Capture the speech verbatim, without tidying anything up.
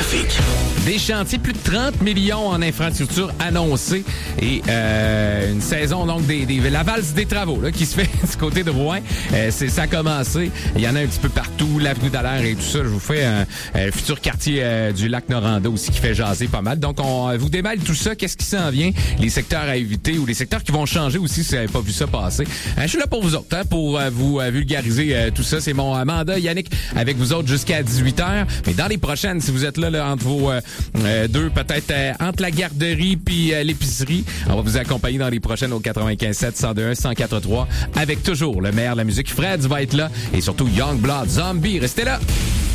trafic. Des chantiers, plus de trente millions en infrastructure annoncés et euh, une saison donc des, des la valse des travaux là, qui se fait du côté de Rouen. Euh, c'est ça a commencé. Il y en a un petit peu partout, l'avenue Dallaire et tout ça. Je vous fais un, un futur quartier euh, du lac Noranda aussi qui fait jaser pas mal. Donc on vous déballe tout ça. Qu'est-ce qui s'en vient, les secteurs à éviter ou les secteurs qui vont changer aussi si vous n'avez pas vu ça passer. Euh, je suis là pour vous autres, hein, pour euh, vous euh, vulgariser euh, tout ça. C'est mon euh, mandat, Yannick, avec vous autres jusqu'à dix-huit heures. Mais dans les prochaines, si vous êtes là, là entre vos euh, euh, deux, peut-être euh, entre la garderie puis euh, l'épicerie, on va vous accompagner dans les prochaines au quatre-vingt-quinze sept, cent deux un, cent quatre trois avec toujours le meilleur de la musique. Fred va être là et surtout Youngblood Zombie. Restez là!